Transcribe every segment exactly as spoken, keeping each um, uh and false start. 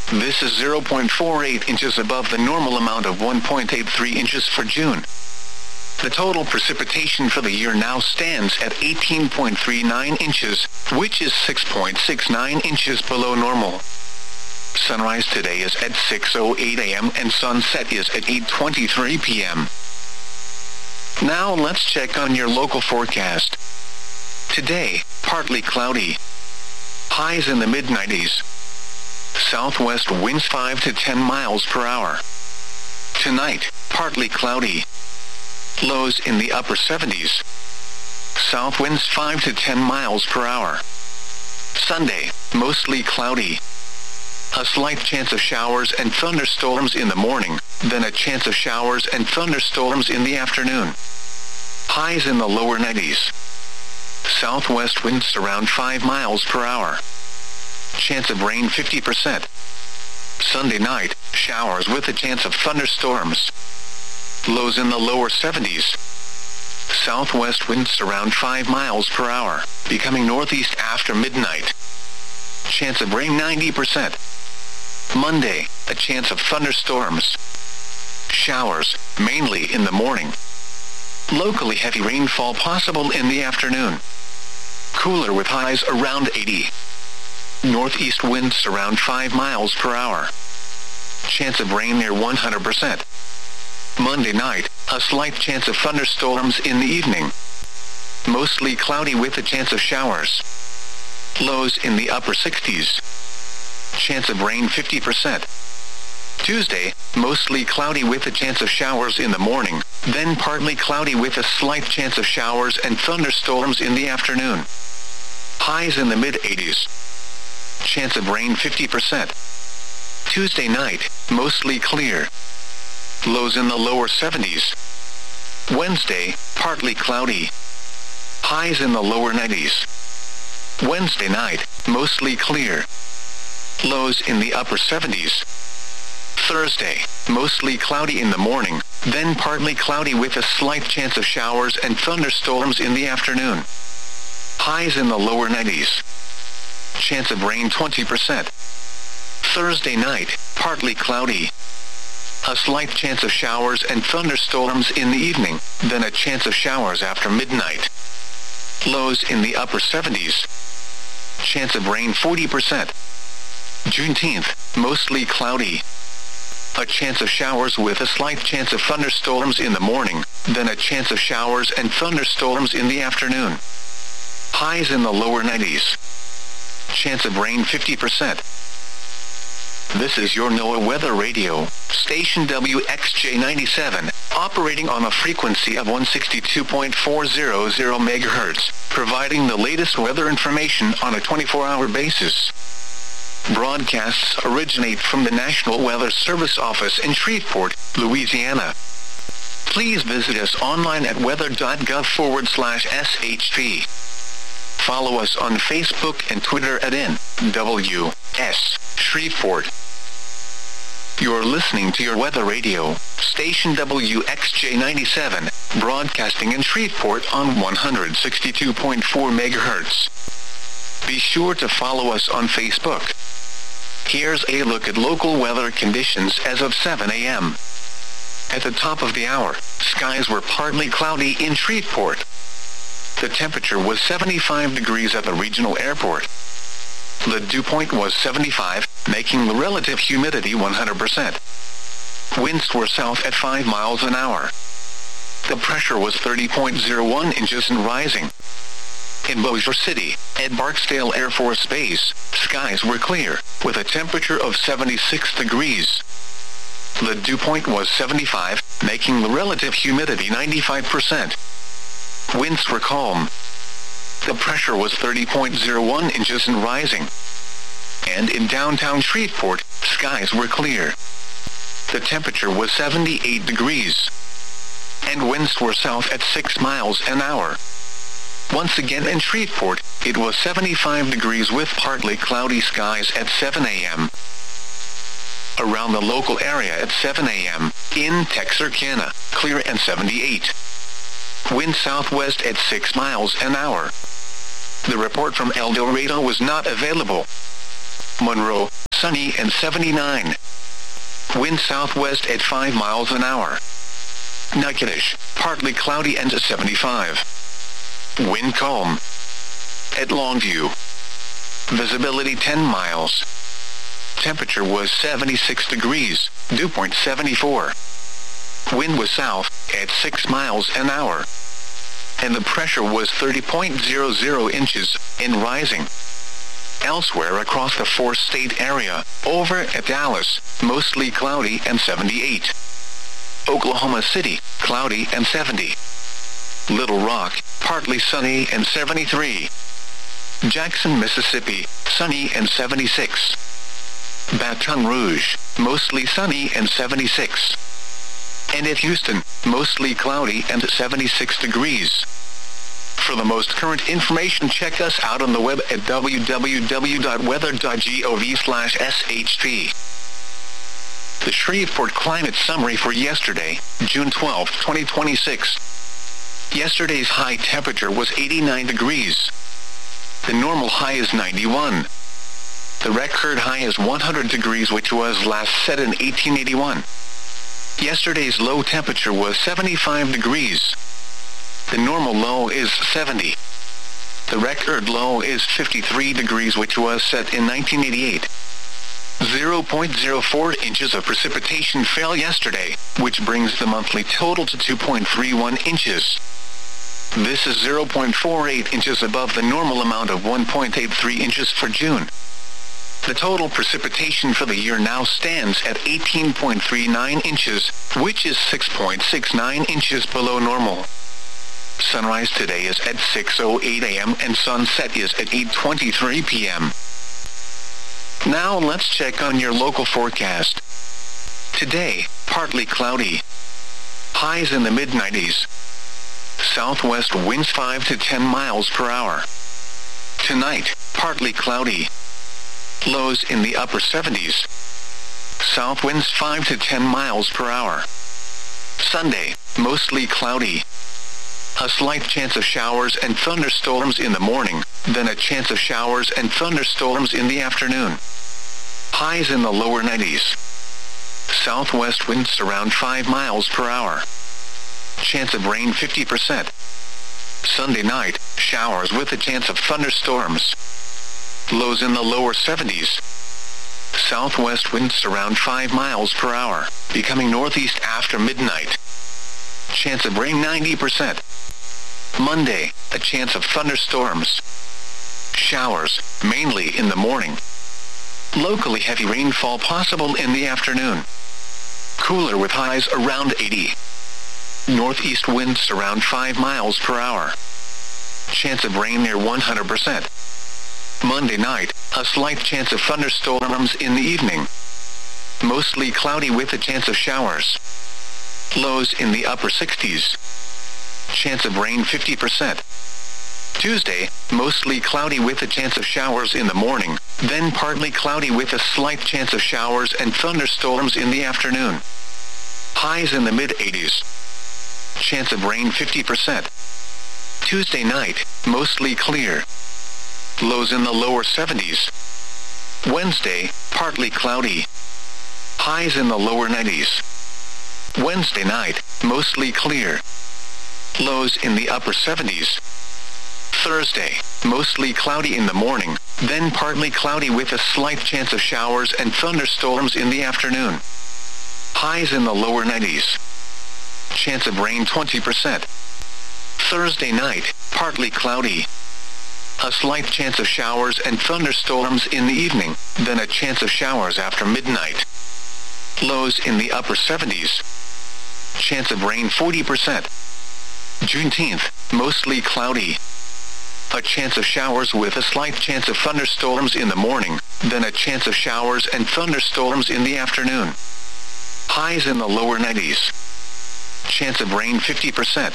This is zero point four eight inches above the normal amount of one point eight three inches for June. The total precipitation for the year now stands at eighteen point three nine inches, which is six point six nine inches below normal. Sunrise today is at six oh eight a m and sunset is at eight twenty-three p m Now let's check on your local forecast. Today, partly cloudy. Highs in the mid nineties. Southwest winds five to ten miles per hour. Tonight, partly cloudy. Lows in the upper seventies. South winds five to ten miles per hour. Sunday, mostly cloudy. A slight chance of showers and thunderstorms in the morning, then a chance of showers and thunderstorms in the afternoon. Highs in the lower nineties. Southwest winds around five miles per hour. Chance of rain fifty percent. Sunday night, showers with a chance of thunderstorms. Lows in the lower seventies. Southwest winds around five miles per hour, becoming northeast after midnight. Chance of rain ninety percent. Monday, a chance of thunderstorms. Showers, mainly in the morning. Locally heavy rainfall possible in the afternoon. Cooler with highs around eighty. Northeast winds around five miles per hour. Chance of rain near one hundred percent. Monday night, a slight chance of thunderstorms in the evening. Mostly cloudy with a chance of showers. Lows in the upper sixties. Chance of rain fifty percent. Tuesday, mostly cloudy with a chance of showers in the morning, then partly cloudy with a slight chance of showers and thunderstorms in the afternoon. Highs in the mid eighties. Chance of rain fifty percent. Tuesday night, mostly clear. Lows in the lower seventies. Wednesday, partly cloudy. Highs in the lower nineties. Wednesday night, mostly clear. Lows in the upper seventies. Thursday, mostly cloudy in the morning, then partly cloudy with a slight chance of showers and thunderstorms in the afternoon. Highs in the lower nineties. Chance of rain twenty percent. Thursday night, partly cloudy. A slight chance of showers and thunderstorms in the evening, then a chance of showers after midnight. Lows in the upper seventies. Chance of rain forty percent. Juneteenth, mostly cloudy. A chance of showers with a slight chance of thunderstorms in the morning, then a chance of showers and thunderstorms in the afternoon. Highs in the lower nineties. Chance of rain fifty percent. This is your NOAA Weather Radio, station W X J ninety-seven, operating on a frequency of one sixty-two point four hundred megahertz, providing the latest weather information on a twenty-four hour basis. Broadcasts originate from the National Weather Service office in Shreveport, Louisiana. Please visit us online at weather.gov forward slash SHP. Follow us on Facebook and Twitter at N W S Shreveport. You're listening to your Weather Radio, station W X J ninety-seven, broadcasting in Shreveport on one sixty-two point four megahertz. Be sure to follow us on Facebook. Here's a look at local weather conditions as of seven a m At the top of the hour, skies were partly cloudy in Shreveport. The temperature was seventy-five degrees at the regional airport. The dew point was seventy-five, making the relative humidity one hundred percent. Winds were south at five miles an hour. The pressure was thirty point zero one inches and rising. In Bossier City, at Barksdale Air Force Base, skies were clear, with a temperature of seventy-six degrees. The dew point was seventy-five, making the relative humidity ninety-five percent. Winds were calm. The pressure was thirty point zero one inches and rising. And in downtown Shreveport, skies were clear. The temperature was seventy-eight degrees. And winds were south at six miles an hour. Once again in Shreveport, it was seventy-five degrees with partly cloudy skies at seven a m Around the local area at seven a m, in Texarkana, clear and seventy-eight. Wind southwest at six miles an hour. The report from El Dorado was not available. Monroe, sunny and seventy-nine. Wind southwest at five miles an hour. Natchitoches, partly cloudy and seventy-five. Wind calm. At Longview, visibility ten miles. Temperature was seventy-six degrees, dew point seventy-four. Wind was south, at six miles an hour. And the pressure was thirty point zero zero inches, and rising. Elsewhere across the four-state area, over at Dallas, mostly cloudy and seventy-eight. Oklahoma City, cloudy and seventy. Little Rock, partly sunny and seventy-three. Jackson, Mississippi, sunny and seventy-six. Baton Rouge, mostly sunny and seventy-six. And at Houston, mostly cloudy and seventy-six degrees. For the most current information, check us out on the web at w w w dot weather dot gov slash s h p. The Shreveport Climate Summary for yesterday, June twelfth, twenty twenty-six. Yesterday's high temperature was eighty-nine degrees. The normal high is ninety-one. The record high is one hundred degrees, which was last set in eighteen eighty-one. Yesterday's low temperature was seventy-five degrees. The normal low is seventy. The record low is fifty-three degrees, which was set in nineteen eighty-eight. zero point zero four inches of precipitation fell yesterday, which brings the monthly total to two point three one inches. This is zero point four eight inches above the normal amount of one point eight three inches for June. The total precipitation for the year now stands at eighteen point three nine inches, which is six point six nine inches below normal. Sunrise today is at six oh eight a m and sunset is at eight twenty-three p m Now let's check on your local forecast. Today, partly cloudy. Highs in the mid nineties. Southwest winds five to ten miles per hour. Tonight, partly cloudy. Lows in the upper seventies. South winds five to ten miles per hour. Sunday, mostly cloudy. A slight chance of showers and thunderstorms in the morning, then a chance of showers and thunderstorms in the afternoon. Highs in the lower nineties. Southwest winds around five miles per hour. Chance of rain fifty percent. Sunday night, showers with a chance of thunderstorms. Lows in the lower seventies. Southwest winds around five miles per hour, becoming northeast after midnight. Chance of rain ninety percent. Monday, a chance of thunderstorms. Showers, mainly in the morning. Locally heavy rainfall possible in the afternoon. Cooler with highs around eighty. Northeast winds around five miles per hour. Chance of rain near one hundred percent. Monday night, a slight chance of thunderstorms in the evening. Mostly cloudy with a chance of showers. Lows in the upper sixties. Chance of rain fifty percent. Tuesday, mostly cloudy with a chance of showers in the morning, then partly cloudy with a slight chance of showers and thunderstorms in the afternoon. Highs in the mid eighties. Chance of rain fifty percent. Tuesday night, mostly clear. Lows in the lower seventies. Wednesday, partly cloudy. Highs in the lower nineties. Wednesday night, mostly clear. Lows in the upper seventies. Thursday, mostly cloudy in the morning, then partly cloudy with a slight chance of showers and thunderstorms in the afternoon. Highs in the lower nineties. Chance of rain twenty percent. Thursday night, partly cloudy. A slight chance of showers and thunderstorms in the evening, then a chance of showers after midnight. Lows in the upper seventies. Chance of rain forty percent. Juneteenth, mostly cloudy. A chance of showers with a slight chance of thunderstorms in the morning, then a chance of showers and thunderstorms in the afternoon. Highs in the lower nineties. Chance of rain fifty percent.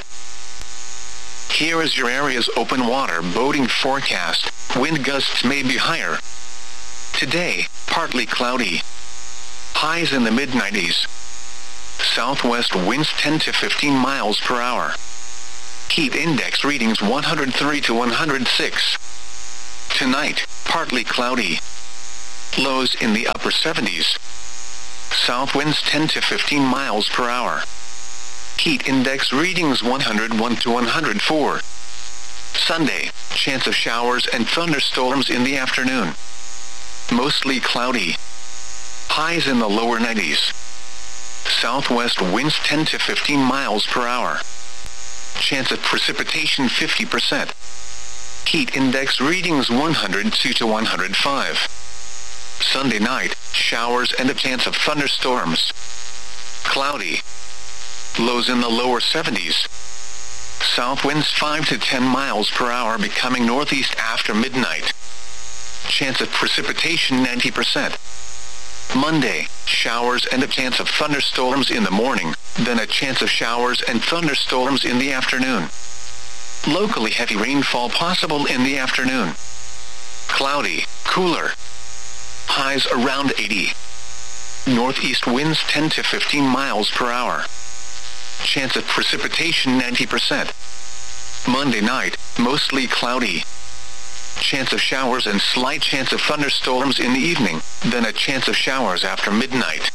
Here is your area's open water boating forecast. Wind gusts may be higher. Today, partly cloudy. Highs in the mid nineties. Southwest winds ten to fifteen miles per hour. Heat index readings one hundred three to one hundred six. Tonight, partly cloudy. Lows in the upper seventies. South winds ten to fifteen miles per hour. Heat index readings one hundred one to one hundred four. Sunday, chance of showers and thunderstorms in the afternoon. Mostly cloudy. Highs in the lower nineties. Southwest winds ten to fifteen miles per hour. Chance of precipitation fifty percent. Heat index readings one hundred two to one hundred five. Sunday night, showers and a chance of thunderstorms. Cloudy. Lows in the lower seventies. South winds five to ten miles per hour becoming northeast after midnight. Chance of precipitation ninety percent. Monday, showers and a chance of thunderstorms in the morning, then a chance of showers and thunderstorms in the afternoon. Locally heavy rainfall possible in the afternoon. Cloudy, cooler. Highs around eighty. Northeast winds ten to fifteen miles per hour. Chance of precipitation ninety percent. Monday night, mostly cloudy. Chance of showers and slight chance of thunderstorms in the evening, then a chance of showers after midnight.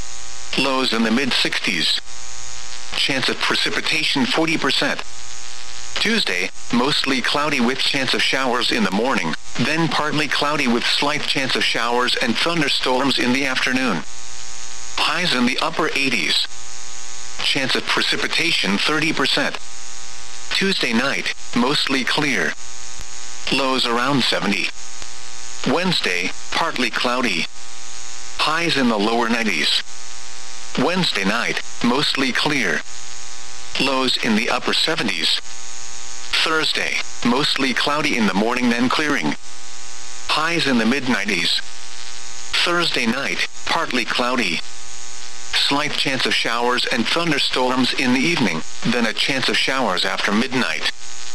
Lows in the mid sixties. Chance of precipitation forty percent. Tuesday, mostly cloudy with chance of showers in the morning, then partly cloudy with slight chance of showers and thunderstorms in the afternoon. Highs in the upper eighties. Chance of precipitation thirty percent. Tuesday night, mostly clear. Lows around seventy. Wednesday, partly cloudy. Highs in the lower nineties. Wednesday night, mostly clear. Lows in the upper seventies. Thursday, mostly cloudy in the morning then clearing. Highs in the mid nineties. Thursday night, partly cloudy. Slight chance of showers and thunderstorms in the evening, then a chance of showers after midnight.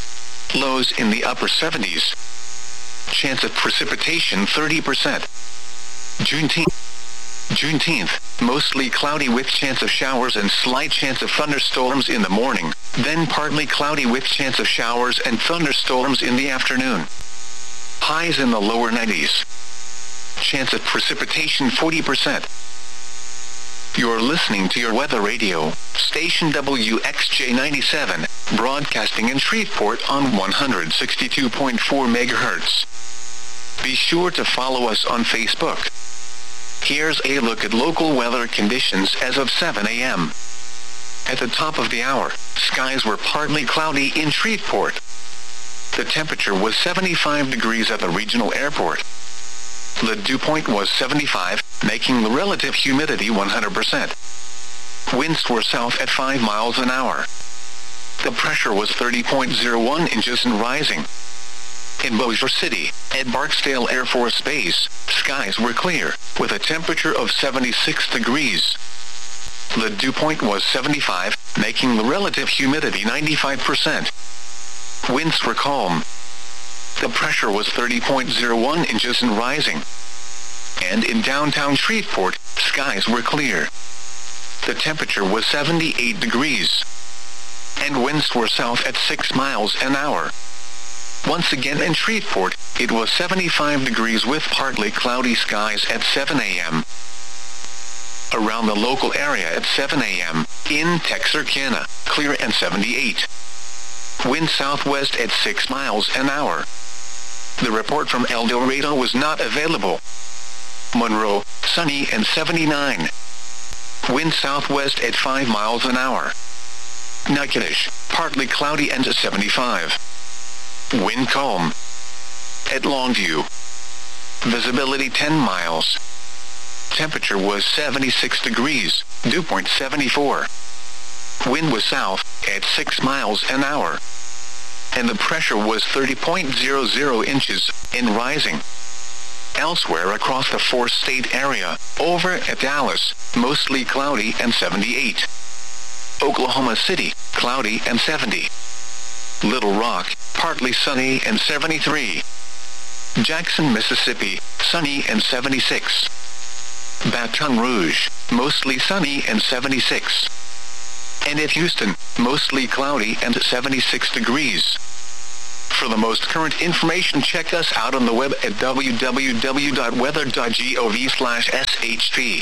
Lows in the upper seventies. Chance of precipitation thirty percent. Juneteenth. Juneteenth, mostly cloudy with chance of showers and slight chance of thunderstorms in the morning, then partly cloudy with chance of showers and thunderstorms in the afternoon. Highs in the lower nineties. Chance of precipitation forty percent. You're listening to your weather radio, station W X J ninety-seven, broadcasting in Shreveport on one hundred sixty-two point four megahertz. Be sure to follow us on Facebook. Here's a look at local weather conditions as of seven a m At the top of the hour, skies were partly cloudy in Shreveport. The temperature was seventy-five degrees at the regional airport. The dew point was seventy-five, making the relative humidity one hundred percent. Winds were south at five miles an hour. The pressure was thirty point zero one inches and rising. In Bossier City, at Barksdale Air Force Base, skies were clear, with a temperature of seventy-six degrees. The dew point was seventy-five, making the relative humidity ninety-five percent. Winds were calm. The pressure was thirty point zero one inches and rising. And in downtown Shreveport, skies were clear. The temperature was seventy-eight degrees. And winds were south at six miles an hour. Once again in Shreveport, it was seventy-five degrees with partly cloudy skies at seven a m Around the local area at seven a m, in Texarkana, clear and seventy-eight. Wind southwest at six miles an hour. The report from El Dorado was not available. Monroe, sunny and seventy-nine. Wind southwest at five miles an hour. Natchitoches, partly cloudy and seventy-five. Wind calm. At Longview, visibility ten miles. Temperature was seventy-six degrees, dew point seventy-four. Wind was south, at six miles an hour. And the pressure was thirty point zero zero inches, and rising. Elsewhere across the four-state area, over at Dallas, mostly cloudy and seventy-eight. Oklahoma City, cloudy and seventy. Little Rock, partly sunny and seventy-three. Jackson, Mississippi, sunny and seventy-six. Baton Rouge, mostly sunny and seventy-six. And at Houston, mostly cloudy and seventy-six degrees. For the most current information, check us out on the web at w w w dot weather dot gov slash s h p.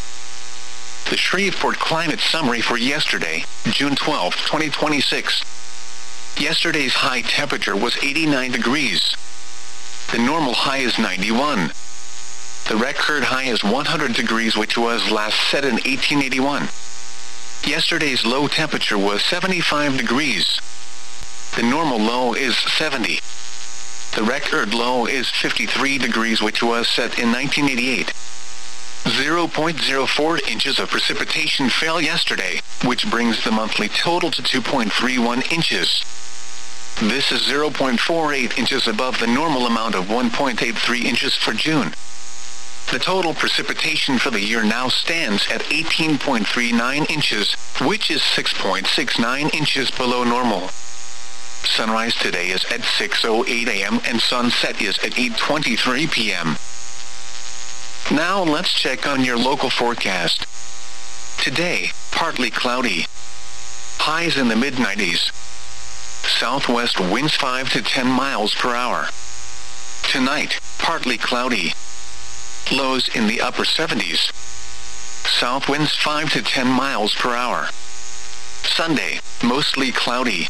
The Shreveport Climate Summary for yesterday, June twelfth, twenty twenty-six. Yesterday's high temperature was eighty-nine degrees. The normal high is ninety-one. The record high is one hundred degrees, which was last set in eighteen eighty-one. Yesterday's low temperature was seventy-five degrees. The normal low is seventy. The record low is fifty-three degrees, which was set in nineteen eighty-eight. zero point zero four inches of precipitation fell yesterday, which brings the monthly total to two point three one inches. This is zero point four eight inches above the normal amount of one point eight three inches for June. The total precipitation for the year now stands at eighteen point three nine inches, which is six point six nine inches below normal. Sunrise today is at six oh eight a m and sunset is at eight twenty-three p m Now let's check on your local forecast. Today, partly cloudy. Highs in the mid nineties. Southwest winds five to ten miles per hour. Tonight, partly cloudy. Lows in the upper seventies. South winds five to ten miles per hour. Sunday, mostly cloudy.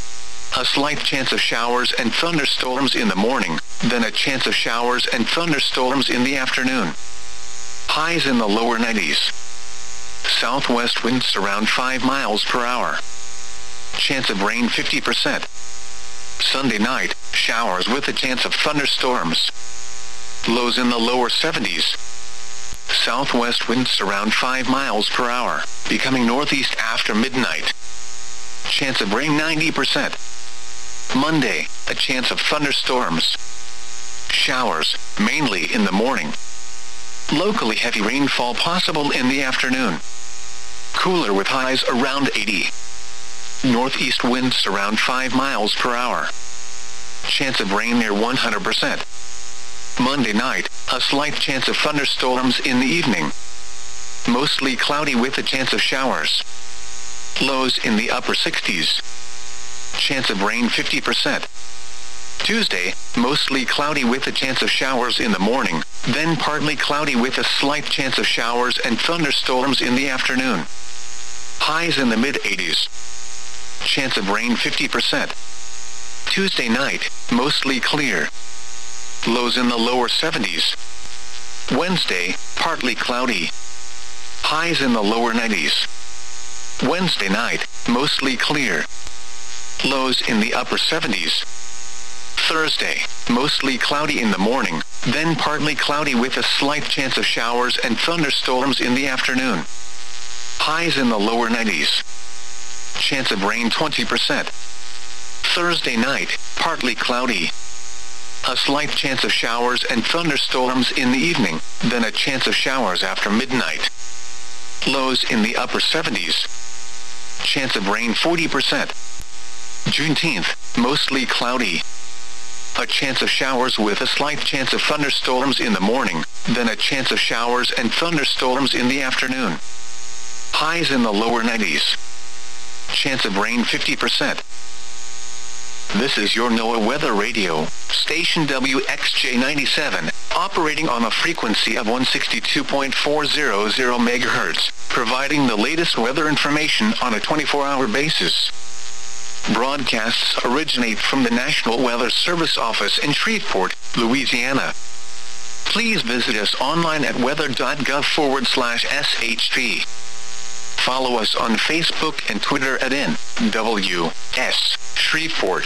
A slight chance of showers and thunderstorms in the morning, then a chance of showers and thunderstorms in the afternoon. Highs in the lower nineties. Southwest winds around five miles per hour. Chance of rain fifty percent. Sunday night, showers with a chance of thunderstorms. Lows in the lower seventies. Southwest winds around five miles per hour, becoming northeast after midnight. Chance of rain ninety percent. Monday, a chance of thunderstorms. Showers, mainly in the morning. Locally heavy rainfall possible in the afternoon. Cooler with highs around eighty. Northeast winds around five miles per hour. Chance of rain near one hundred percent. Monday night, a slight chance of thunderstorms in the evening. Mostly cloudy with a chance of showers. Lows in the upper sixties. Chance of rain fifty percent. Tuesday, mostly cloudy with a chance of showers in the morning, then partly cloudy with a slight chance of showers and thunderstorms in the afternoon. Highs in the mid eighties. Chance of rain fifty percent. Tuesday night, mostly clear. Lows in the lower seventies. Wednesday, partly cloudy. Highs in the lower nineties. Wednesday night, mostly clear. Lows in the upper seventies. Thursday, mostly cloudy in the morning, then partly cloudy with a slight chance of showers and thunderstorms in the afternoon. Highs in the lower nineties. Chance of rain twenty percent. Thursday night, partly cloudy. A slight chance of showers and thunderstorms in the evening, then a chance of showers after midnight. Lows in the upper seventies. Chance of rain forty percent. Juneteenth, mostly cloudy. A chance of showers with a slight chance of thunderstorms in the morning, then a chance of showers and thunderstorms in the afternoon. Highs in the lower nineties. Chance of rain fifty percent. This is your NOAA Weather Radio, station W X J ninety-seven, operating on a frequency of one sixty-two point four hundred megahertz, providing the latest weather information on a twenty-four hour basis. Broadcasts originate from the National Weather Service office in Shreveport, Louisiana. Please visit us online at weather.gov forward slash SHP. Follow us on Facebook and Twitter at N W S Shreveport.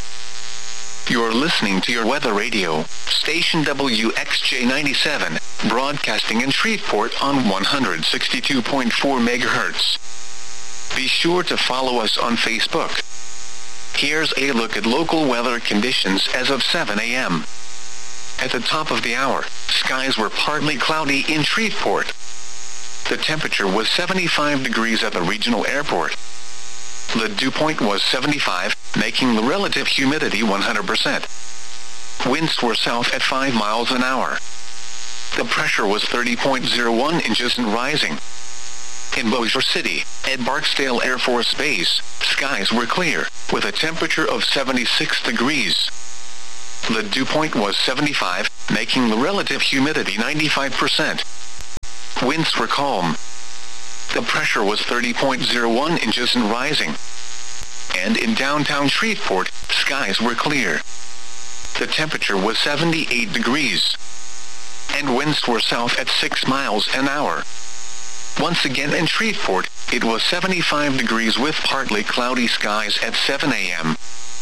You're listening to your Weather Radio, station W X J ninety-seven, broadcasting in Shreveport on one sixty-two point four megahertz. Be sure to follow us on Facebook. Here's a look at local weather conditions as of seven a m At the top of the hour, skies were partly cloudy in Shreveport. The temperature was seventy-five degrees at the regional airport. The dew point was seventy-five, making the relative humidity one hundred percent. Winds were south at five miles an hour. The pressure was thirty point zero one inches and rising. In Bossier City, at Barksdale Air Force Base, skies were clear, with a temperature of seventy-six degrees. The dew point was seventy-five, making the relative humidity ninety-five percent. Winds were calm. The pressure was thirty point zero one inches and rising. And in downtown Shreveport, skies were clear. The temperature was seventy-eight degrees. And winds were south at six miles an hour. Once again in Shreveport, it was seventy-five degrees with partly cloudy skies at seven a m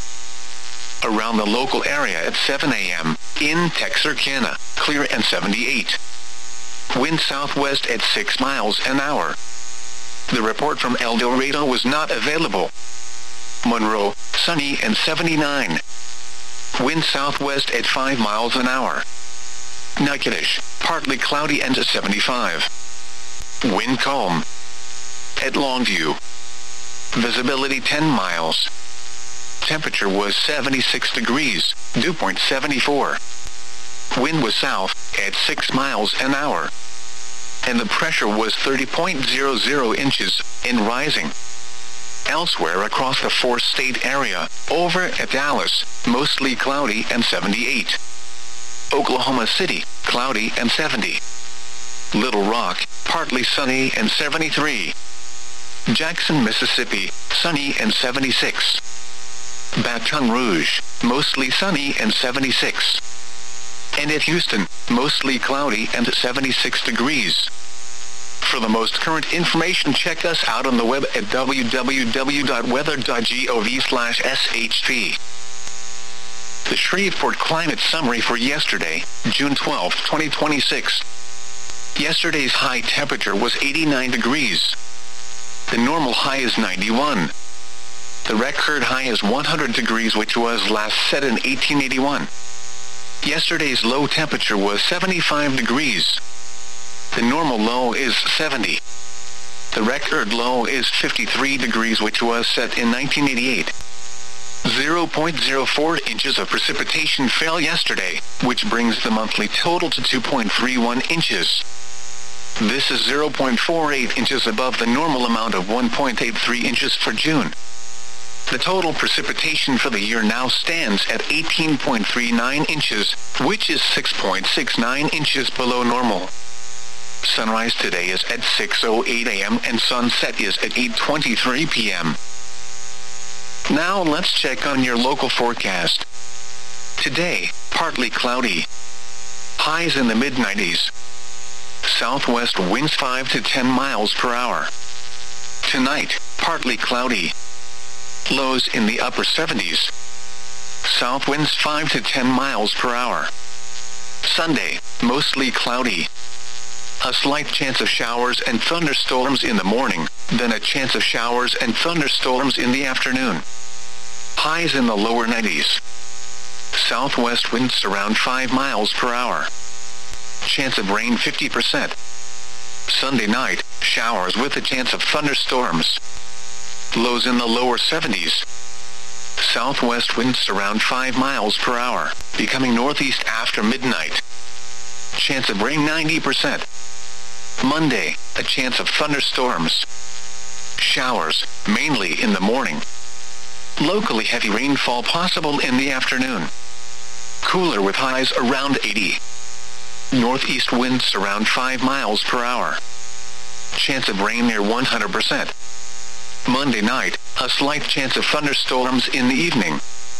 Around the local area at seven a m, in Texarkana, clear and seventy-eight. Wind southwest at six miles an hour. The report from El Dorado was not available. Monroe, sunny and seventy-nine. Wind southwest at five miles an hour. Natchitoches, partly cloudy and seventy-five. Wind calm. At Longview, visibility ten miles. Temperature was seventy-six degrees, dew point seventy-four. Wind was south, at six miles an hour. And the pressure was thirty point zero zero inches, and rising. Elsewhere across the four-state area, over at Dallas, mostly cloudy and seventy-eight. Oklahoma City, cloudy and seventy. Little Rock, partly sunny and seventy-three. Jackson, Mississippi, sunny and seventy-six. Baton Rouge, mostly sunny and seventy-six. And at Houston, mostly cloudy and seventy-six degrees. For the most current information, check us out on the web at w w w dot weather dot gov slash s h p. The Shreveport Climate Summary for yesterday, June twelfth, twenty twenty-six. Yesterday's high temperature was eighty-nine degrees. The normal high is ninety-one. The record high is one hundred degrees, which was last set in eighteen eighty-one. Yesterday's low temperature was seventy-five degrees. The normal low is seventy. The record low is fifty-three degrees, which was set in nineteen eighty-eight. zero point zero four inches of precipitation fell yesterday, which brings the monthly total to two point three one inches. This is zero point four eight inches above the normal amount of one point eight three inches for June. The total precipitation for the year now stands at eighteen point three nine inches, which is six point six nine inches below normal. Sunrise today is at six oh eight a m and sunset is at eight twenty-three p m Now let's check on your local forecast. Today, partly cloudy. Highs in the mid nineties. Southwest winds five to ten miles per hour. Tonight, partly cloudy. Lows in the upper seventies. South winds five to ten miles per hour. Sunday, mostly cloudy. A slight chance of showers and thunderstorms in the morning, then a chance of showers and thunderstorms in the afternoon. Highs in the lower nineties. Southwest winds around five miles per hour. Chance of rain fifty percent. Sunday night, showers with a chance of thunderstorms. Lows in the lower seventies. Southwest winds around five miles per hour, becoming northeast after midnight. Chance of rain ninety percent. Monday, a chance of thunderstorms. Showers, mainly in the morning. Locally heavy rainfall possible in the afternoon. Cooler with highs around eighty. Northeast winds around five miles per hour. Chance of rain near one hundred percent. Monday night, a slight chance of thunderstorms in the evening.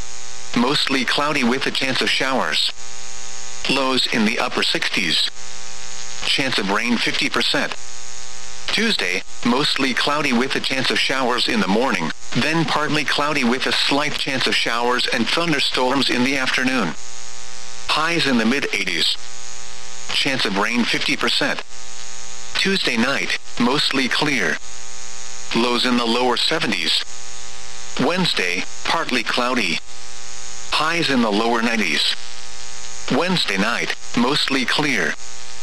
Mostly cloudy with a chance of showers. Lows in the upper sixties. Chance of rain fifty percent. Tuesday, mostly cloudy with a chance of showers in the morning, then partly cloudy with a slight chance of showers and thunderstorms in the afternoon. Highs in the mid eighties. Chance of rain fifty percent. Tuesday night, mostly clear. Lows in the lower seventies. Wednesday, partly cloudy. Highs in the lower nineties. Wednesday night, mostly clear.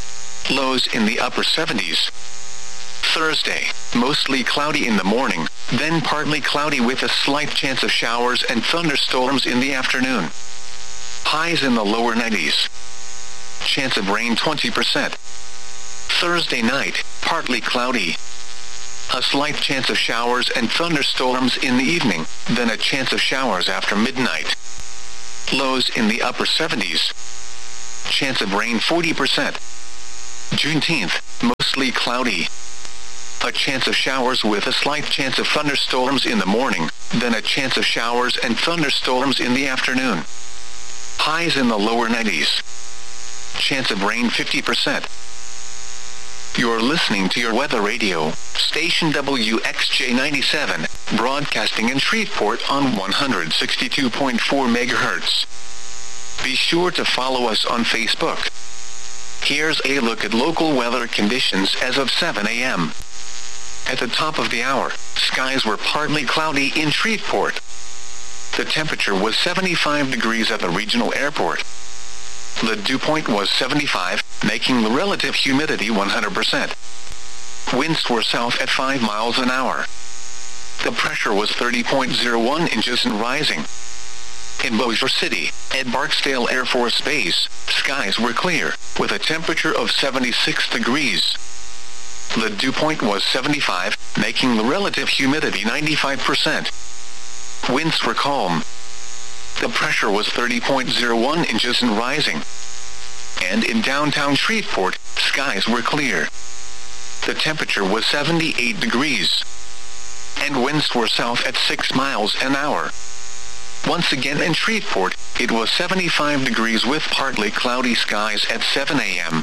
Lows in the upper seventies. Thursday, mostly cloudy in the morning, then partly cloudy with a slight chance of showers and thunderstorms in the afternoon. Highs in the lower nineties. Chance of rain twenty percent. Thursday night, partly cloudy. A slight chance of showers and thunderstorms in the evening, then a chance of showers after midnight. Lows in the upper seventies. Chance of rain forty percent. Juneteenth, mostly cloudy. A chance of showers with a slight chance of thunderstorms in the morning, then a chance of showers and thunderstorms in the afternoon. Highs in the lower nineties. Chance of rain fifty percent. You're listening to your weather radio, station W X J ninety-seven, broadcasting in Shreveport on one hundred sixty-two point four megahertz. Be sure to follow us on Facebook. Here's a look at local weather conditions as of seven a m At the top of the hour, skies were partly cloudy in Shreveport. The temperature was seventy-five degrees at the regional airport. The dew point was seventy-five, making the relative humidity one hundred percent. Winds were south at five miles an hour. The pressure was thirty point zero one inches and rising. In Bossier City, at Barksdale Air Force Base, skies were clear, with a temperature of seventy-six degrees. The dew point was seventy-five, making the relative humidity ninety-five percent. Winds were calm. The pressure was thirty point zero one inches and rising. And in downtown Shreveport, skies were clear. The temperature was seventy-eight degrees. And winds were south at six miles an hour. Once again in Shreveport, it was seventy-five degrees with partly cloudy skies at seven a m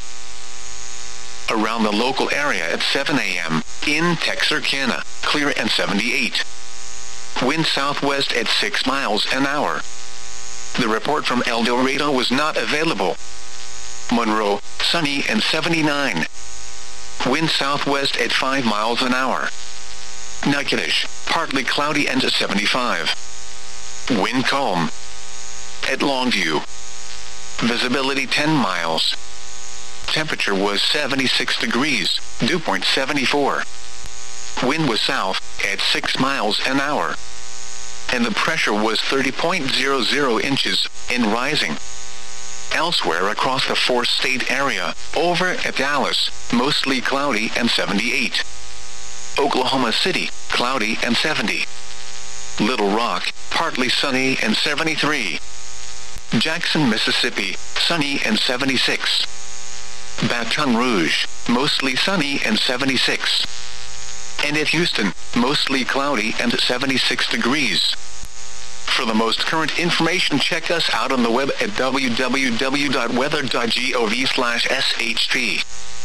Around the local area at seven a m, in Texarkana, clear and seventy-eight. Wind southwest at six miles an hour. The report from El Dorado was not available. Monroe, sunny and seventy-nine. Wind southwest at five miles an hour. Natchitoches, partly cloudy and seventy-five. Wind calm. At Longview, visibility ten miles. Temperature was seventy-six degrees, dew point seventy-four. Wind was south, at six miles an hour. And the pressure was thirty point zero zero inches, and rising. Elsewhere across the four-state area, over at Dallas, mostly cloudy and seventy-eight. Oklahoma City, cloudy and seventy. Little Rock, partly sunny and seventy-three. Jackson, Mississippi, sunny and seventy-six. Baton Rouge, mostly sunny and seventy-six. And at Houston, mostly cloudy and seventy-six degrees. For the most current information, check us out on the web at w w w dot weather dot gov slash s h p.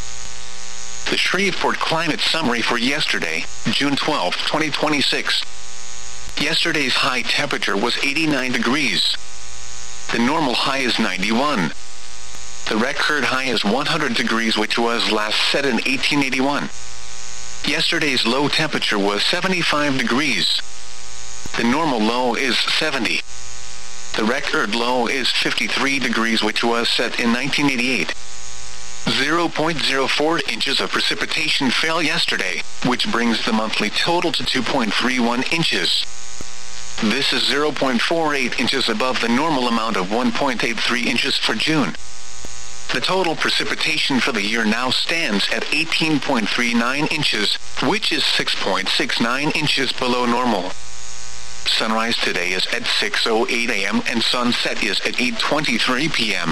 The Shreveport Climate Summary for yesterday, June twelfth, twenty twenty-six. Yesterday's high temperature was eighty-nine degrees. The normal high is ninety-one. The record high is one hundred degrees, which was last set in eighteen eighty-one. Yesterday's low temperature was seventy-five degrees. The normal low is seventy. The record low is fifty-three degrees, which was set in nineteen eighty-eight. zero point zero four inches of precipitation fell yesterday, which brings the monthly total to two point three one inches. This is zero point four eight inches above the normal amount of one point eight three inches for June. The total precipitation for the year now stands at eighteen point three nine inches, which is six point six nine inches below normal. Sunrise today is at six oh eight a m and sunset is at eight twenty-three p m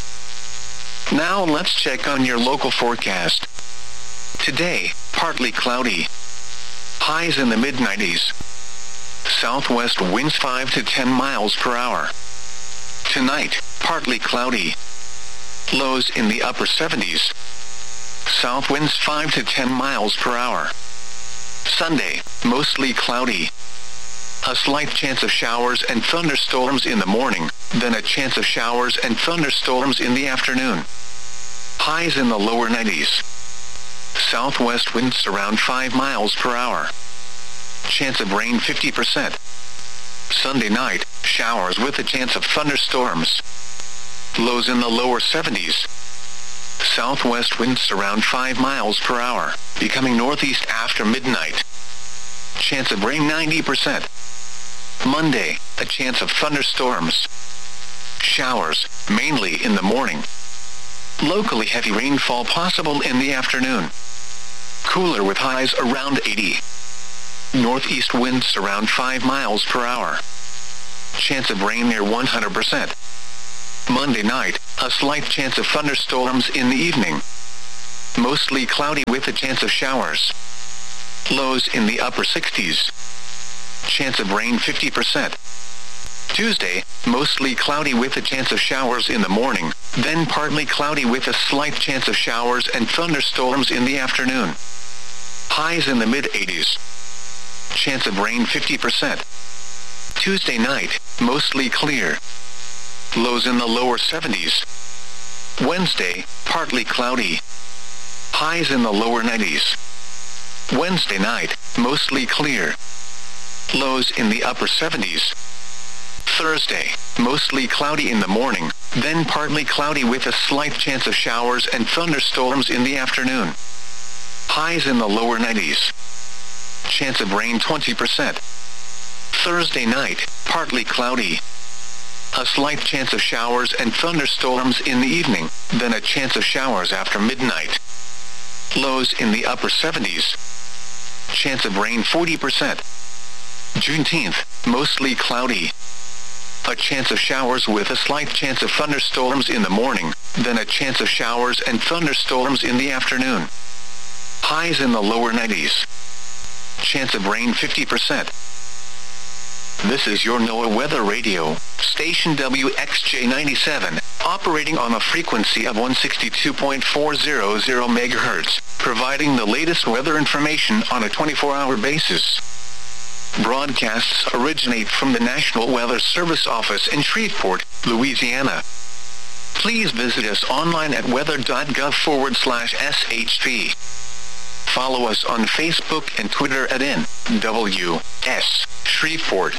Now let's check on your local forecast. Today, partly cloudy. Highs in the mid nineties. Southwest winds five to ten miles per hour. Tonight, partly cloudy. Lows in the upper seventies. South winds five to ten miles per hour. Sunday, mostly cloudy. A slight chance of showers and thunderstorms in the morning, then a chance of showers and thunderstorms in the afternoon. Highs in the lower nineties. Southwest winds around five miles per hour. Chance of rain fifty percent. Sunday night, showers with a chance of thunderstorms. Lows in the lower seventies. Southwest winds around five miles per hour, becoming northeast after midnight. Chance of rain ninety percent. Monday, a chance of thunderstorms. Showers, mainly in the morning. Locally heavy rainfall possible in the afternoon. cooler with highs around eighty. Northeast winds around five miles per hour. Chance of rain near one hundred percent. Monday night, a slight chance of thunderstorms in the evening. Mostly cloudy with a chance of showers. Lows in the upper sixties. Chance of rain fifty percent. Tuesday, mostly cloudy with a chance of showers in the morning, then partly cloudy with a slight chance of showers and thunderstorms in the afternoon. Highs in the mid-eighties. Chance of rain fifty percent. Tuesday night, mostly clear. Lows in the lower seventies. Wednesday, partly cloudy. Highs in the lower nineties. Wednesday night, mostly clear. Lows in the upper seventies. Thursday, mostly cloudy in the morning, then partly cloudy with a slight chance of showers and thunderstorms in the afternoon. Highs in the lower nineties. Chance of rain twenty percent. Thursday night, partly cloudy. A slight chance of showers and thunderstorms in the evening, then a chance of showers after midnight. Lows in the upper seventies. Chance of rain forty percent. Juneteenth, mostly cloudy. A chance of showers with a slight chance of thunderstorms in the morning, then a chance of showers and thunderstorms in the afternoon. Highs in the lower nineties. Chance of rain fifty percent. This is your NOAA Weather Radio, station W X J ninety-seven, operating on a frequency of one sixty-two point four hundred megahertz, providing the latest weather information on a twenty-four hour basis. Broadcasts originate from the National Weather Service office in Shreveport, Louisiana. Please visit us online at weather.gov forward slash SHP. Follow us on Facebook and Twitter at N W S Shreveport.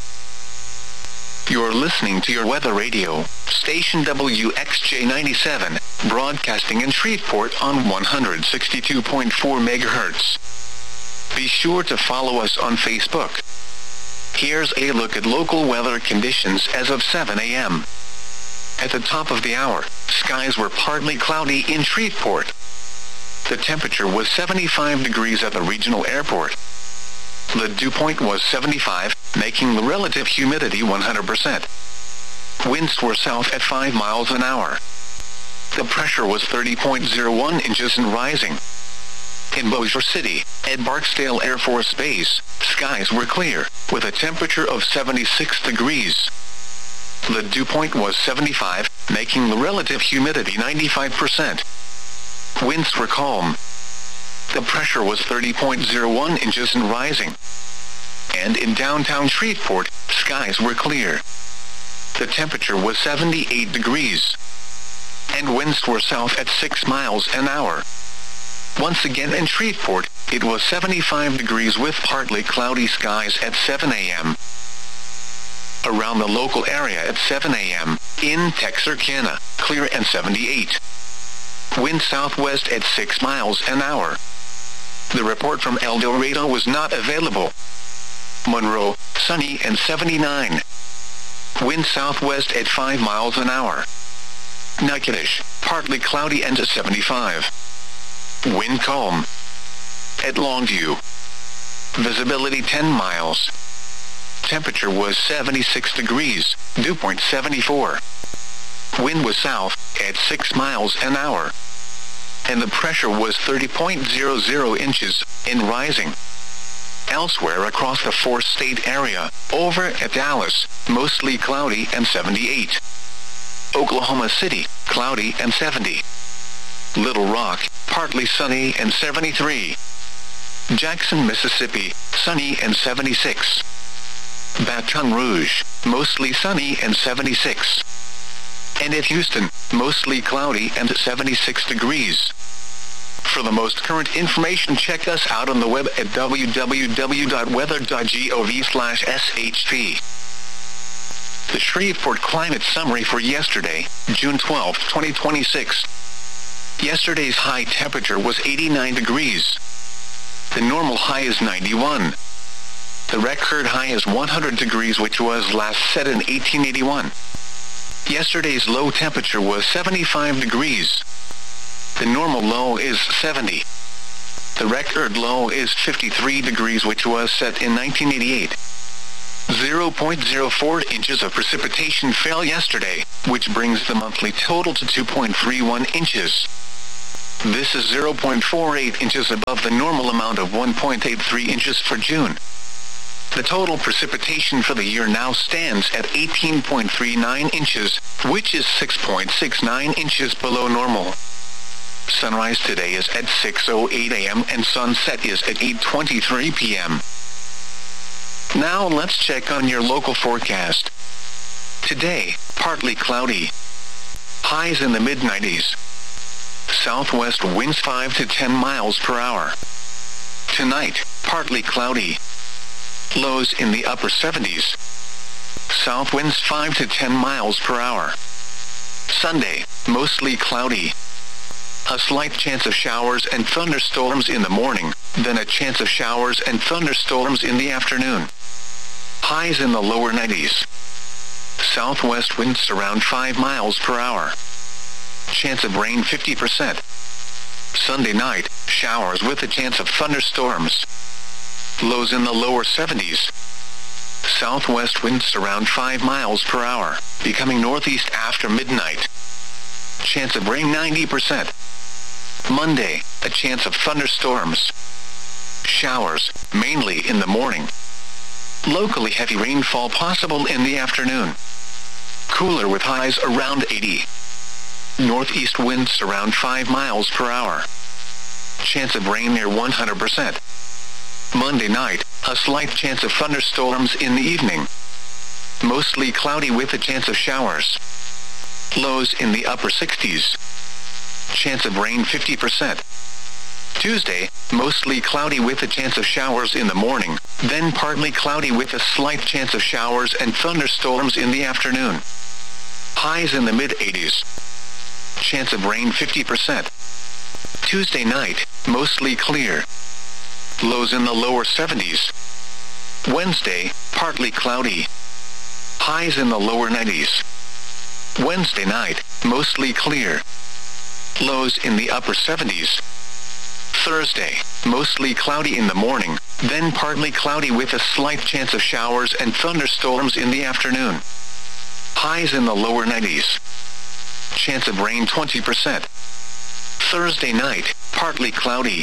You're listening to your Weather Radio, station W X J ninety-seven, broadcasting in Shreveport on one sixty-two point four megahertz. Be sure to follow us on Facebook. Here's a look at local weather conditions as of seven a m At the top of the hour, skies were partly cloudy in Shreveport. The temperature was seventy-five degrees at the regional airport. The dew point was seventy-five, making the relative humidity one hundred percent. Winds were south at five miles an hour. The pressure was thirty point zero one inches and rising. In Bossier City, at Barksdale Air Force Base, skies were clear, with a temperature of seventy-six degrees. The dew point was seventy-five, making the relative humidity ninety-five percent. Winds were calm. The pressure was thirty point zero one inches and rising. And in downtown Shreveport, skies were clear. The temperature was seventy-eight degrees. And winds were south at six miles an hour. Once again in Shreveport, it was seventy-five degrees with partly cloudy skies at seven a m Around the local area at seven a m, in Texarkana, clear and seventy-eight. Wind southwest at six miles an hour. The report from El Dorado was not available. Monroe, sunny and seventy-nine. Wind southwest at five miles an hour. Natchitoches, partly cloudy and seventy-five. Wind calm. At Longview, visibility ten miles. Temperature was seventy-six degrees, dew point seventy-four. Wind was south, at six miles an hour. And the pressure was thirty point zero zero inches, and rising. Elsewhere across the four-state area, over at Dallas, mostly cloudy and seventy-eight. Oklahoma City, cloudy and seventy. Little Rock, partly sunny and seventy-three. Jackson, Mississippi, sunny and seventy-six. Baton Rouge, mostly sunny and seventy-six. And at Houston, mostly cloudy and seventy-six degrees. For the most current information, check us out on the web at w w w dot weather dot gov slash S H P. The Shreveport Climate Summary for yesterday, June twelfth, twenty twenty-six. Yesterday's high temperature was eighty-nine degrees. The normal high is ninety-one. The record high is one hundred degrees, which was last set in eighteen eighty-one. Yesterday's low temperature was seventy-five degrees. The normal low is seventy. The record low is fifty-three degrees, which was set in nineteen eighty-eight. zero point zero four inches of precipitation fell yesterday, which brings the monthly total to two point three one inches. This is zero point four eight inches above the normal amount of one point eight three inches for June. The total precipitation for the year now stands at eighteen point three nine inches, which is six point six nine inches below normal. Sunrise today is at six oh eight a m and sunset is at eight twenty-three p m Now let's check on your local forecast. Today, partly cloudy. Highs in the mid nineties. Southwest winds five to ten miles per hour. Tonight, partly cloudy. Lows in the upper seventies. South winds five to ten miles per hour. Sunday, mostly cloudy. A slight chance of showers and thunderstorms in the morning, then a chance of showers and thunderstorms in the afternoon. Highs in the lower nineties. Southwest winds around five miles per hour. Chance of rain fifty percent. Sunday night, showers with a chance of thunderstorms. Lows in the lower seventies. Southwest winds around five miles per hour, becoming northeast after midnight. Chance of rain ninety percent. Monday, a chance of thunderstorms. Showers, mainly in the morning. Locally heavy rainfall possible in the afternoon. Cooler with highs around eighty. Northeast winds around five miles per hour. Chance of rain near one hundred percent. Monday night, a slight chance of thunderstorms in the evening. Mostly cloudy with a chance of showers. Lows in the upper sixties. Chance of rain fifty percent. Tuesday, mostly cloudy with a chance of showers in the morning, then partly cloudy with a slight chance of showers and thunderstorms in the afternoon. Highs in the mid eighties. Chance of rain fifty percent. Tuesday night, mostly clear. Lows in the lower seventies. Wednesday, partly cloudy. Highs in the lower nineties. Wednesday night, mostly clear. Lows in the upper seventies. Thursday, mostly cloudy in the morning, then partly cloudy with a slight chance of showers and thunderstorms in the afternoon. Highs in the lower nineties. Chance of rain twenty percent. Thursday night, partly cloudy.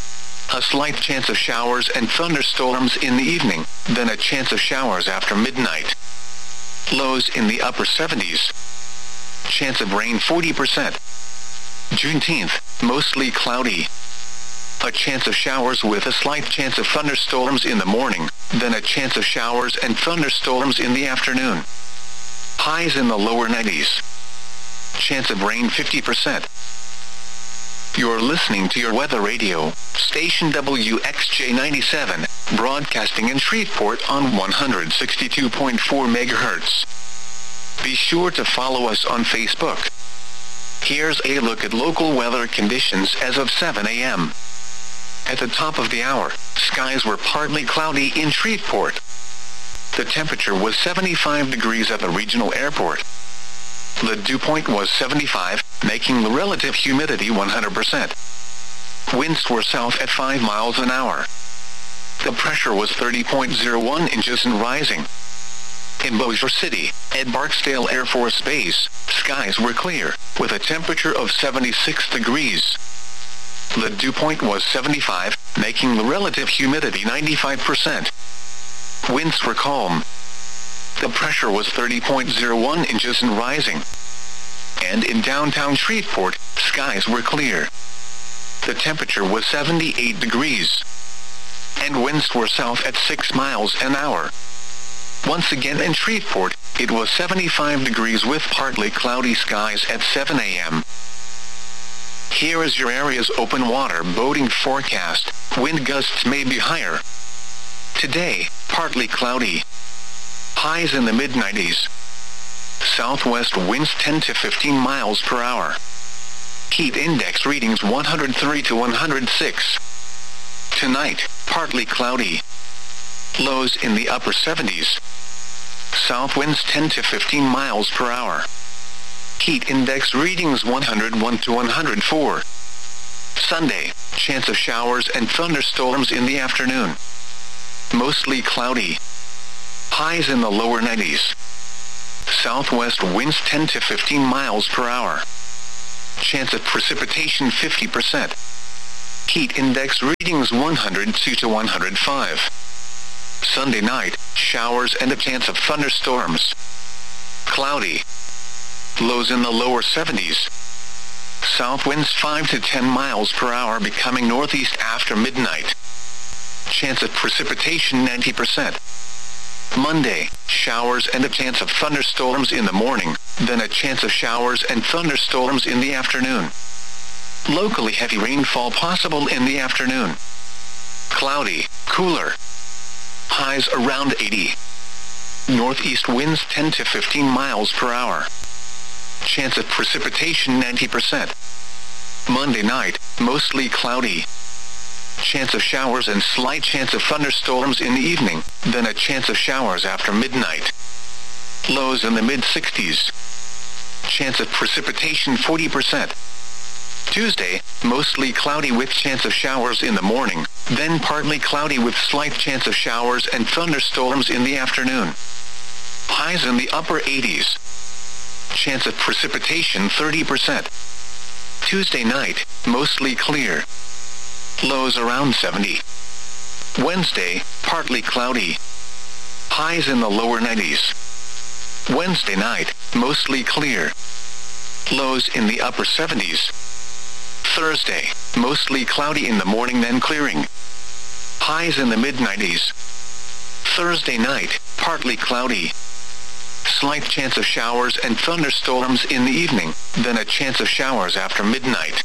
A slight chance of showers and thunderstorms in the evening, then a chance of showers after midnight. Lows in the upper seventies. Chance of rain forty percent. Juneteenth, mostly cloudy. A chance of showers with a slight chance of thunderstorms in the morning, then a chance of showers and thunderstorms in the afternoon. Highs in the lower nineties. Chance of rain fifty percent. You're listening to your weather radio, station W X J ninety-seven, broadcasting in Shreveport on one hundred sixty-two point four megahertz. Be sure to follow us on Facebook. Here's a look at local weather conditions as of seven a m At the top of the hour, skies were partly cloudy in Shreveport. The temperature was seventy-five degrees at the regional airport. The dew point was seventy-five, making the relative humidity one hundred percent. Winds were south at five miles an hour. The pressure was thirty point zero one inches and rising. In Bossier City, at Barksdale Air Force Base, skies were clear, with a temperature of seventy-six degrees. The dew point was seventy-five, making the relative humidity ninety-five percent. Winds were calm. The pressure was thirty point zero one inches and rising. And in downtown Shreveport, skies were clear. The temperature was seventy-eight degrees. And winds were south at six miles an hour. Once again in Shreveport, it was seventy-five degrees with partly cloudy skies at seven a m Here is your area's open water boating forecast. Wind gusts may be higher. Today, partly cloudy. Highs in the mid nineties. Southwest winds ten to fifteen miles per hour. Heat index readings one hundred three to one hundred six. Tonight, partly cloudy. Lows in the upper seventies. South winds ten to fifteen miles per hour. Heat index readings one hundred one to one hundred four. Sunday, chance of showers and thunderstorms in the afternoon. Mostly cloudy. Highs in the lower nineties. Southwest winds ten to fifteen miles per hour. Chance of precipitation fifty percent. Heat index readings one hundred two to one hundred five. Sunday night, showers and a chance of thunderstorms. Cloudy. Lows in the lower seventies. South winds five to ten miles per hour becoming northeast after midnight. Chance of precipitation ninety percent. Monday, showers and a chance of thunderstorms in the morning, then a chance of showers and thunderstorms in the afternoon. Locally heavy rainfall possible in the afternoon. Cloudy, cooler. Highs around eighty. Northeast winds ten to fifteen miles per hour. Chance of precipitation ninety percent. Monday night, mostly cloudy. Chance of showers and slight chance of thunderstorms in the evening, then a chance of showers after midnight. Lows in the mid sixties. Chance of precipitation forty percent. Tuesday, mostly cloudy with chance of showers in the morning, then partly cloudy with slight chance of showers and thunderstorms in the afternoon. Highs in the upper eighties. Chance of precipitation thirty percent. Tuesday night, mostly clear. Lows around seventy. Wednesday, partly cloudy. Highs in the lower nineties. Wednesday night, mostly clear. Lows in the upper seventies. Thursday, mostly cloudy in the morning then clearing. Highs in the mid nineties. Thursday night, partly cloudy. Slight chance of showers and thunderstorms in the evening, then a chance of showers after midnight.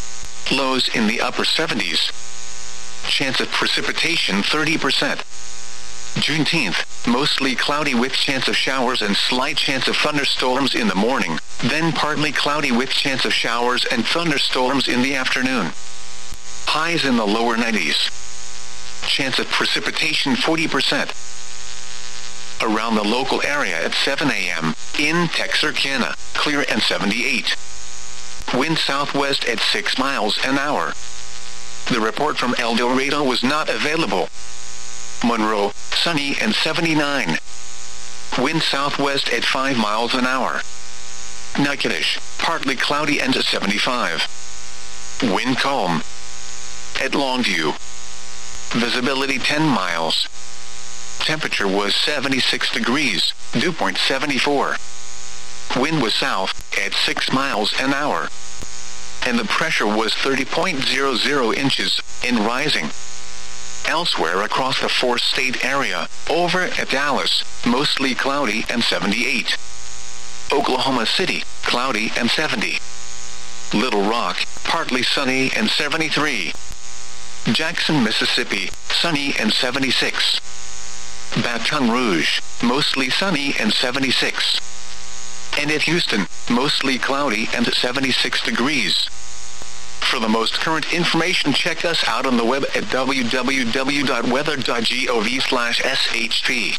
Lows in the upper seventies. Chance of precipitation thirty percent. Juneteenth, mostly cloudy with chance of showers and slight chance of thunderstorms in the morning, then partly cloudy with chance of showers and thunderstorms in the afternoon. Highs in the lower nineties. Chance of precipitation forty percent. Around the local area at seven a m, in Texarkana, clear and seventy-eight. Wind southwest at six miles an hour. The report from El Dorado was not available. Monroe, sunny and seventy-nine. Wind southwest at five miles an hour. Natchitoches, partly cloudy and seventy-five. Wind calm. At Longview. Visibility ten miles. Temperature was seventy-six degrees, dew point seventy-four. Wind was south, at six miles an hour. And the pressure was thirty point zero zero inches, and rising. Elsewhere across the four-state area, over at Dallas, mostly cloudy and seventy-eight. Oklahoma City, cloudy and seventy. Little Rock, partly sunny and seventy-three. Jackson, Mississippi, sunny and seventy-six. Baton Rouge, mostly sunny and seventy-six. And at Houston, mostly cloudy and seventy-six degrees. For the most current information, check us out on the web at w w w dot weather dot gov slash s h p.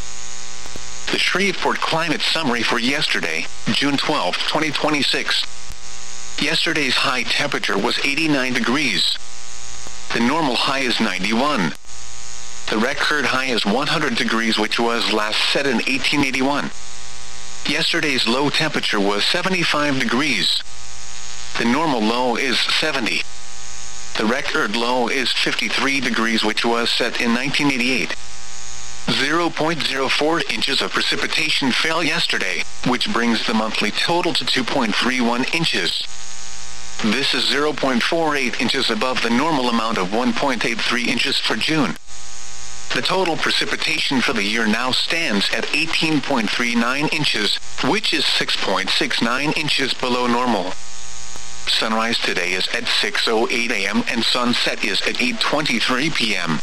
The Shreveport Climate Summary for yesterday, June twelfth, twenty twenty-six. Yesterday's high temperature was eighty-nine degrees. The normal high is ninety-one. The record high is one hundred degrees, which was last set in eighteen eighty-one. Yesterday's low temperature was seventy-five degrees. The normal low is seventy. The record low is fifty-three degrees, which was set in nineteen eighty-eight. zero point zero four inches of precipitation fell yesterday, which brings the monthly total to two point three one inches. This is zero point four eight inches above the normal amount of one point eight three inches for June. The total precipitation for the year now stands at eighteen point three nine inches, which is six point six nine inches below normal. Sunrise today is at six oh eight a m and sunset is at eight twenty-three p m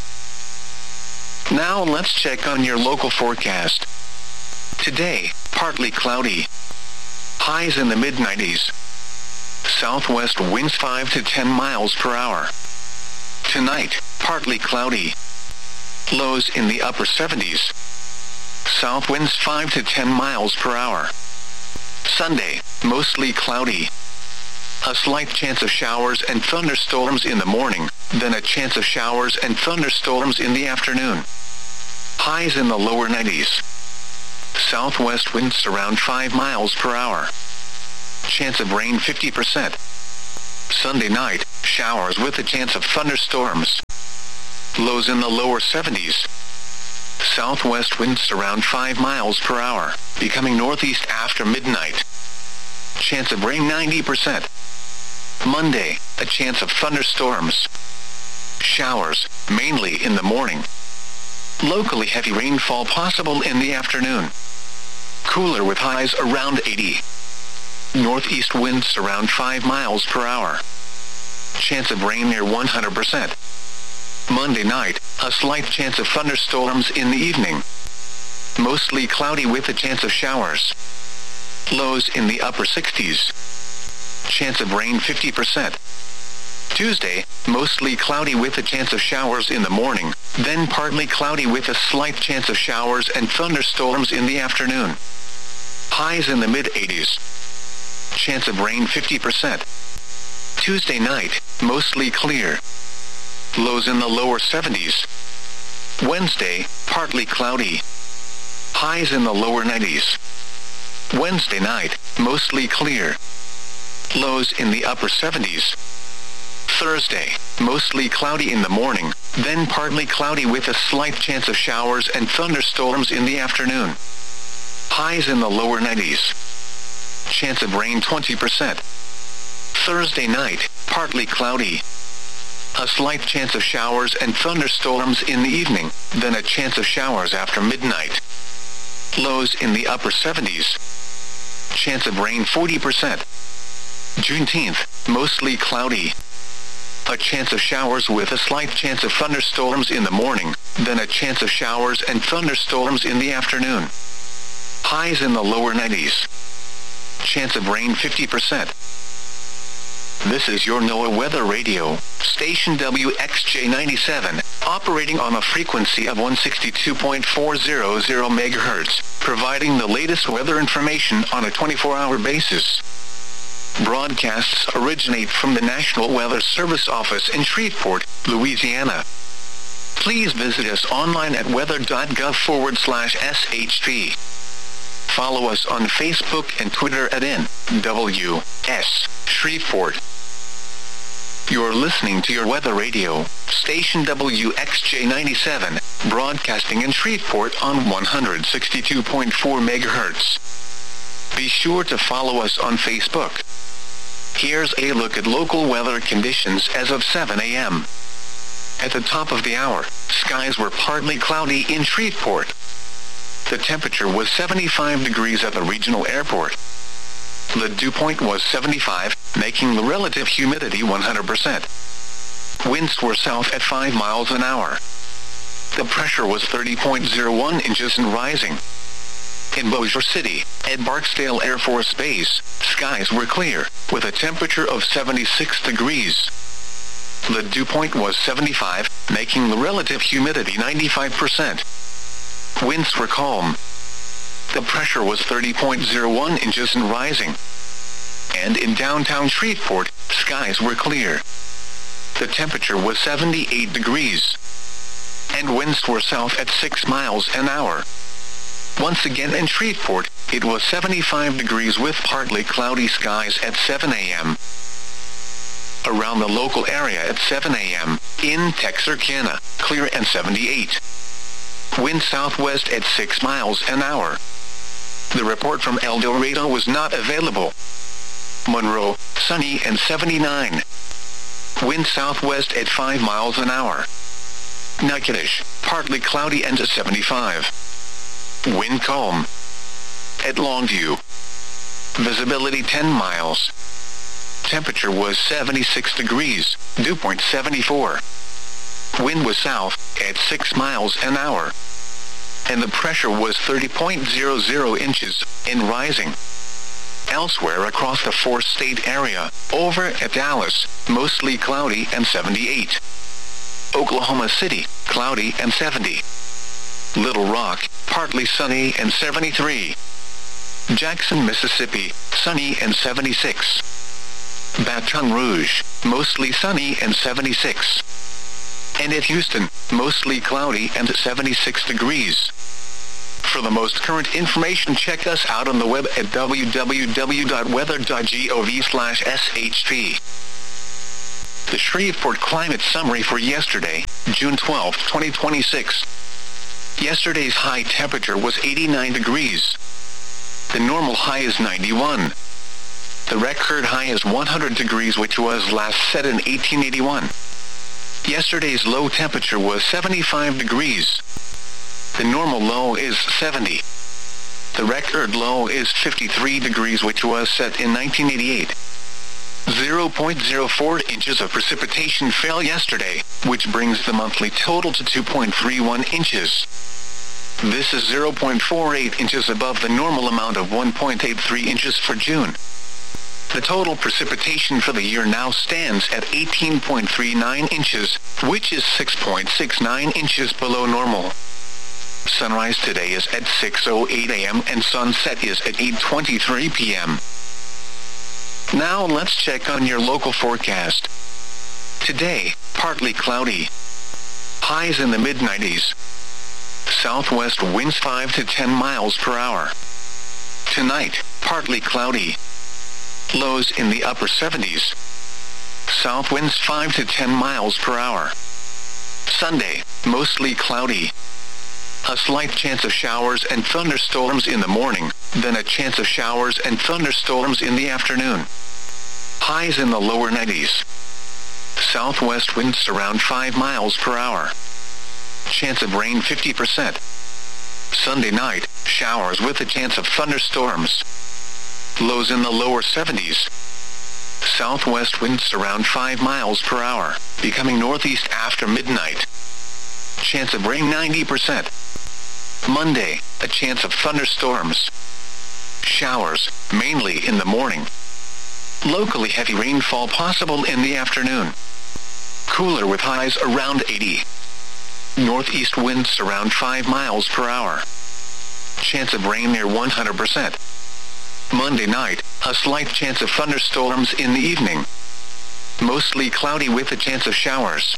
Now let's check on your local forecast. Today, partly cloudy. Highs in the mid nineties. Southwest winds five to ten miles per hour. Tonight, partly cloudy. Lows in the upper seventies. South winds five to ten miles per hour. Sunday, mostly cloudy. a slight chance of showers and thunderstorms in the morning, then a chance of showers and thunderstorms in the afternoon. Highs in the lower nineties. Southwest winds around five miles per hour. Chance of rain fifty percent. Sunday night, showers with a chance of thunderstorms. Lows in the lower seventies. Southwest winds around five miles per hour, becoming northeast after midnight. Chance of rain ninety percent. Monday, a chance of thunderstorms. Showers, mainly in the morning. Locally heavy rainfall possible in the afternoon. Cooler with highs around eighty. Northeast winds around five miles per hour. Chance of rain near one hundred percent. Monday night, a slight chance of thunderstorms in the evening. Mostly cloudy with a chance of showers. Lows in the upper sixties. Chance of rain fifty percent. Tuesday, mostly cloudy with a chance of showers in the morning, then partly cloudy with a slight chance of showers and thunderstorms in the afternoon. Highs in the mid-eighties. Chance of rain fifty percent. Tuesday night, mostly clear. Lows in the lower seventies. Wednesday, partly cloudy. Highs in the lower nineties. Wednesday night, mostly clear. Lows in the upper seventies. Thursday, mostly cloudy in the morning, then partly cloudy with a slight chance of showers and thunderstorms in the afternoon. Highs in the lower nineties. Chance of rain twenty percent. Thursday night, partly cloudy. A slight chance of showers and thunderstorms in the evening, then a chance of showers after midnight. Lows in the upper seventies. Chance of rain forty percent. Juneteenth, mostly cloudy. A chance of showers with a slight chance of thunderstorms in the morning, then a chance of showers and thunderstorms in the afternoon. Highs in the lower nineties. Chance of rain fifty percent. This is your NOAA Weather Radio, station W X J ninety-seven, operating on a frequency of one sixty-two point four hundred megahertz, providing the latest weather information on a twenty-four hour basis. Broadcasts originate from the National Weather Service office in Shreveport, Louisiana. Please visit us online at weather.gov forward slash SHP. Follow us on Facebook and Twitter at N W S Shreveport. You're listening to your Weather Radio, station W X J ninety-seven, broadcasting in Shreveport on one sixty-two point four megahertz. Be sure to follow us on Facebook. Here's a look at local weather conditions as of seven a m At the top of the hour, skies were partly cloudy in Shreveport. The temperature was seventy-five degrees at the regional airport. The dew point was seventy-five, making the relative humidity one hundred percent. Winds were south at five miles an hour. The pressure was thirty point zero one inches and rising. In Bossier City, at Barksdale Air Force Base, skies were clear, with a temperature of seventy-six degrees. The dew point was seventy-five, making the relative humidity ninety-five percent. Winds were calm. The pressure was thirty point zero one inches and rising. And in downtown Shreveport, skies were clear. The temperature was seventy-eight degrees. And winds were south at six miles an hour. Once again in Shreveport, it was seventy-five degrees with partly cloudy skies at seven a m Around the local area at seven a m, in Texarkana, clear and seventy-eight. Wind southwest at six miles an hour. The report from El Dorado was not available. Monroe, sunny and seventy-nine. Wind southwest at five miles an hour. Natchitoches, partly cloudy and seventy-five. Wind calm. At Longview, visibility ten miles. Temperature was seventy-six degrees, dew point seventy-four. Wind was south, at six miles an hour. And the pressure was thirty point zero zero inches, and rising. Elsewhere across the four-state area, over at Dallas, mostly cloudy and seventy-eight. Oklahoma City, cloudy and seventy. Little Rock, partly sunny and seventy-three. Jackson, Mississippi, sunny and seventy-six. Baton Rouge, mostly sunny and seventy-six. And at Houston, mostly cloudy and seventy-six degrees. For the most current information, check us out on the web at w w w dot weather dot gov slash s h p. The Shreveport Climate Summary for yesterday, June twelfth, twenty twenty-six. Yesterday's high temperature was eighty-nine degrees. The normal high is ninety-one. The record high is one hundred degrees, which was last set in eighteen eighty-one. Yesterday's low temperature was seventy-five degrees. The normal low is seventy. The record low is fifty-three degrees, which was set in nineteen eighty-eight. zero point zero four inches of precipitation fell yesterday, which brings the monthly total to two point three one inches. This is zero point four eight inches above the normal amount of one point eight three inches for June. The total precipitation for the year now stands at eighteen point three nine inches, which is six point six nine inches below normal. Sunrise today is at six oh eight a m and sunset is at eight twenty-three p m Now let's check on your local forecast. Today, partly cloudy. Highs in the mid nineties. Southwest winds five to ten miles per hour. Tonight, partly cloudy. Lows in the upper seventies. South winds five to ten miles per hour. Sunday, mostly cloudy. A slight chance of showers and thunderstorms in the morning, then a chance of showers and thunderstorms in the afternoon. Highs in the lower nineties. Southwest winds around five miles per hour. Chance of rain fifty percent. Sunday night, showers with a chance of thunderstorms. Lows in the lower seventies. Southwest winds around five miles per hour, becoming northeast after midnight. Chance of rain ninety percent. Monday, a chance of thunderstorms. Showers, mainly in the morning. Locally heavy rainfall possible in the afternoon. Cooler with highs around eighty. Northeast winds around five miles per hour. Chance of rain near one hundred percent. Monday night, a slight chance of thunderstorms in the evening. Mostly cloudy with a chance of showers.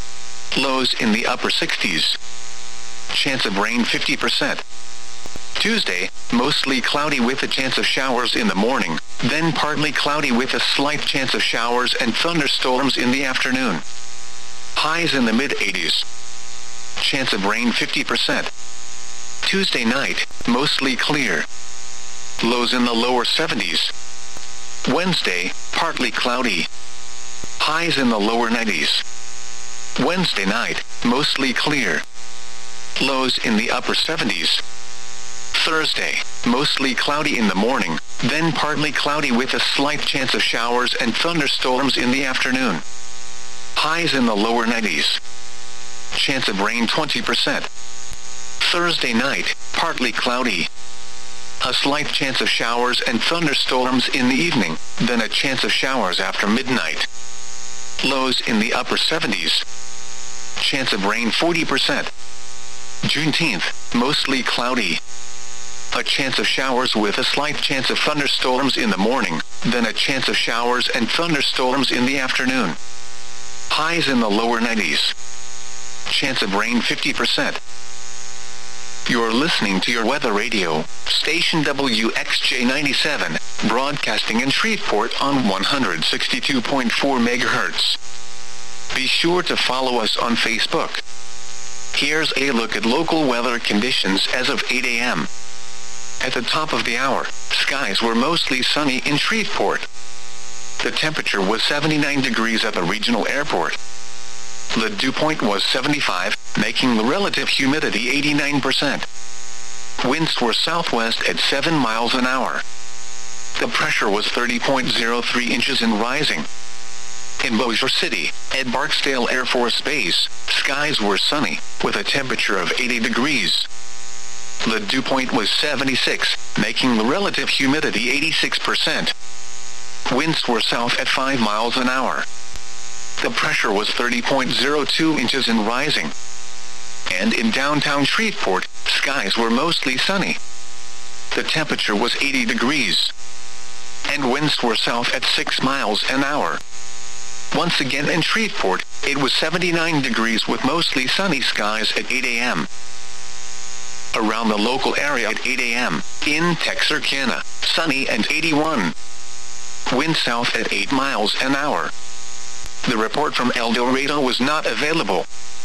Lows in the upper sixties. Chance of rain fifty percent. Tuesday, mostly cloudy with a chance of showers in the morning, then partly cloudy with a slight chance of showers and thunderstorms in the afternoon. Highs in the mid eighties. Chance of rain fifty percent. Tuesday night, mostly clear. Lows in the lower seventies. Wednesday, partly cloudy. Highs in the lower nineties. Wednesday night, mostly clear. Lows in the upper seventies. Thursday, mostly cloudy in the morning, then partly cloudy with a slight chance of showers and thunderstorms in the afternoon. Highs in the lower nineties. Chance of rain twenty percent. Thursday night, partly cloudy. A slight chance of showers and thunderstorms in the evening, then a chance of showers after midnight. Lows in the upper seventies. Chance of rain forty percent. Juneteenth, mostly cloudy. A chance of showers with a slight chance of thunderstorms in the morning, then a chance of showers and thunderstorms in the afternoon. Highs in the lower nineties. Chance of rain fifty percent. You're listening to your weather radio, station W X J ninety-seven, broadcasting in Shreveport on one hundred sixty-two point four megahertz. Be sure to follow us on Facebook. Here's a look at local weather conditions as of eight a m At the top of the hour, skies were mostly sunny in Shreveport. The temperature was seventy-nine degrees at the regional airport. The dew point was seventy-five, making the relative humidity eighty-nine percent. Winds were southwest at seven miles an hour. The pressure was thirty point zero three inches and rising. In Bossier City, at Barksdale Air Force Base, skies were sunny, with a temperature of eighty degrees. The dew point was seventy-six, making the relative humidity eighty-six percent. Winds were south at five miles an hour. The pressure was thirty point zero two inches and rising. And in downtown Shreveport, skies were mostly sunny. The temperature was eighty degrees. and winds were south at six miles an hour. Once again in Shreveport, it was seventy-nine degrees with mostly sunny skies at eight a m Around the local area at eight a m in Texarkana, sunny and eighty-one. Wind south at eight miles an hour. The report from El Dorado was not available.